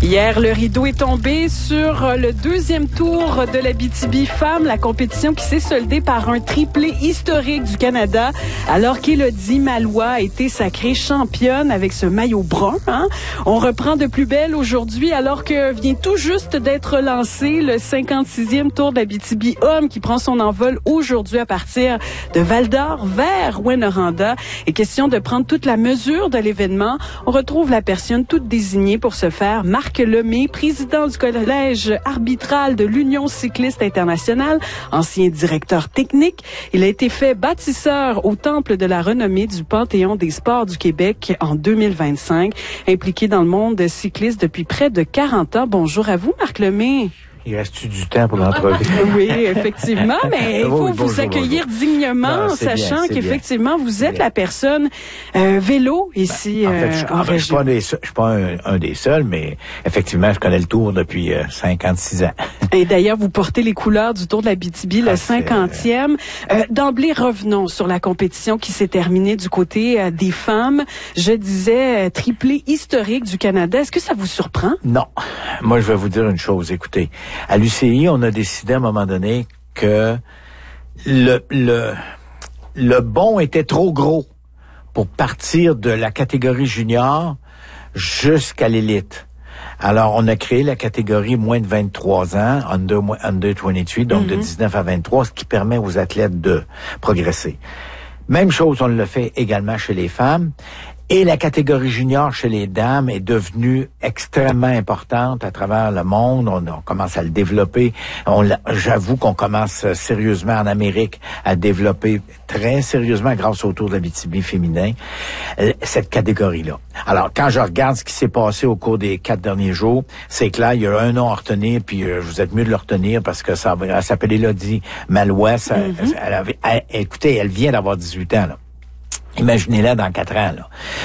Hier, le rideau est tombé sur le deuxième tour de l'Abitibi Femmes, la compétition qui s'est soldée par un triplé historique du Canada, alors qu'Élodie Maillois a été sacrée championne avec ce maillot brun. On reprend de plus belle aujourd'hui, alors que vient tout juste d'être lancé le 56e tour de l'Abitibi Hommes qui prend son envol aujourd'hui à partir de Val-d'Or vers Rouyn-Noranda. Et question de prendre toute la mesure de l'événement, on retrouve la personne toute désignée pour ce faire, Marc Lemay, président du collège arbitral de l'Union cycliste internationale, ancien directeur technique. Il a été fait bâtisseur au Temple de la renommée du Panthéon des sports du Québec en 2025, impliqué dans le monde cycliste depuis près de 40 ans. Bonjour à vous, Marc Lemay. Il reste du temps pour l'entrevue? Oui, effectivement, mais il faut vous accueillir dignement, sachant qu'effectivement, vous êtes la personne vélo ici en région. Je suis pas un des seuls, mais effectivement, je connais le Tour depuis 56 ans. Et d'ailleurs, vous portez les couleurs du Tour de l'Abitibi, le 50e. D'emblée, revenons sur la compétition qui s'est terminée du côté des femmes. Je disais triplé historique du Canada. Est-ce que ça vous surprend? Non. Moi, je vais vous dire une chose. Écoutez, à l'UCI, on a décidé à un moment donné que le bond était trop gros pour partir de la catégorie junior jusqu'à l'élite. Alors, on a créé la catégorie moins de 23 ans, under 23, donc de 19 à 23, ce qui permet aux athlètes de progresser. Même chose, on le fait également chez les femmes. Et la catégorie junior chez les dames est devenue extrêmement importante à travers le monde. On commence à le développer. J'avoue qu'on commence sérieusement en Amérique à développer très sérieusement grâce au Tour de l'Abitibi féminin cette catégorie-là. Alors, quand je regarde ce qui s'est passé au cours des 4 derniers jours, c'est que là, il y a un nom à retenir, puis vous êtes mieux de le retenir parce que elle s'appelle Élodie Maillois. Écoutez, elle vient d'avoir 18 ans, là. Imaginez-la dans 4 ans, là.